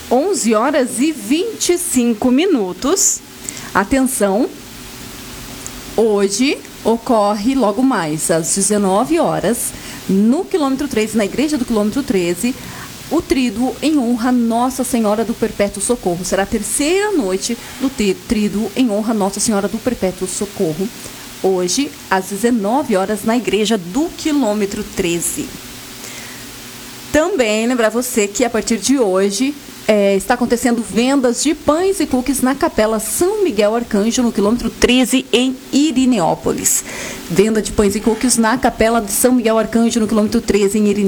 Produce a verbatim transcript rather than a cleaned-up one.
onze horas e vinte e cinco minutos. Atenção, hoje ocorre logo mais às dezenove horas, no quilômetro treze, na igreja do quilômetro treze, o tríduo em honra Nossa Senhora do Perpétuo Socorro. Será a terceira noite do tríduo em honra Nossa Senhora do Perpétuo Socorro. Hoje, às dezenove horas, na igreja do quilômetro treze. Também lembrar você que a partir de hoje é, está acontecendo vendas de pães e cookies na Capela São Miguel Arcanjo, no quilômetro treze, em Irineópolis. Venda de pães e cookies na Capela de São Miguel Arcanjo, no quilômetro treze, em Irineópolis.